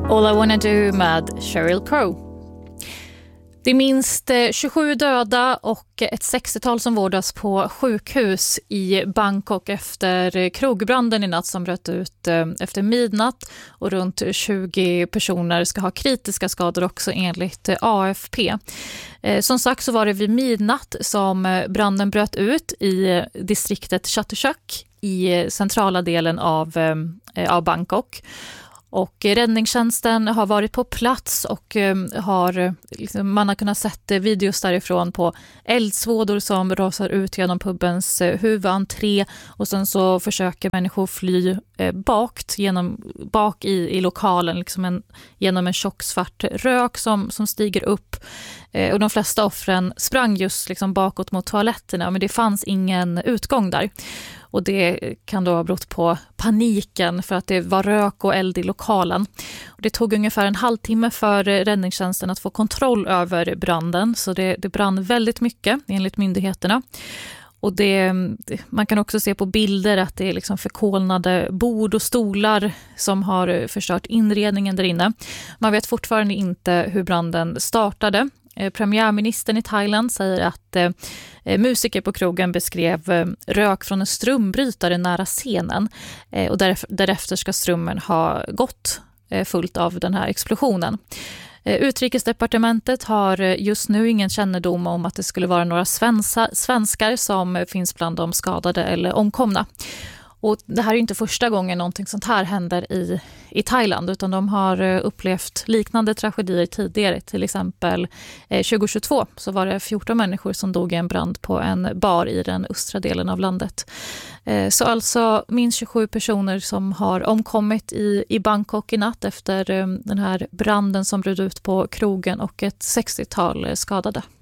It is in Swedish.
All I Wanna Do med Sheryl Crow. Det är minst 27 döda och ett 60-tal som vårdas på sjukhus i Bangkok efter krogbranden i natt som bröt ut efter midnatt, och runt 20 personer ska ha kritiska skador också enligt AFP. Som sagt så var det vid midnatt som branden bröt ut i distriktet Chatuchak i centrala delen av Bangkok. Och räddningstjänsten har varit på plats och man har kunnat se videos därifrån på eldsvådor som rasar ut genom pubens huvudentré, och sen så försöker människor fly bak i lokalen genom en tjock svart rök som stiger upp. Och de flesta offren sprang just bakåt mot toaletterna, men det fanns ingen utgång där. Och det kan då ha berott på paniken för att det var rök och eld i lokalen. Och det tog ungefär en halvtimme för räddningstjänsten att få kontroll över branden. Så det brann väldigt mycket enligt myndigheterna. Och man kan också se på bilder att det är förkolnade bord och stolar som har förstört inredningen där inne. Man vet fortfarande inte hur branden startade. Premiärministern i Thailand säger att musiker på krogen beskrev rök från en strömbrytare nära scenen, och därefter ska strömmen ha gått fullt av den här explosionen. Utrikesdepartementet har just nu ingen kännedom om att det skulle vara några svenskar som finns bland de skadade eller omkomna. Och det här är inte första gången någonting sånt här händer i Thailand, utan de har upplevt liknande tragedier tidigare. Till exempel 2022 så var det 14 människor som dog i en brand på en bar i den östra delen av landet. Så alltså minst 27 personer som har omkommit i Bangkok i natt efter den här branden som bröt ut på krogen, och ett 60-tal skadade.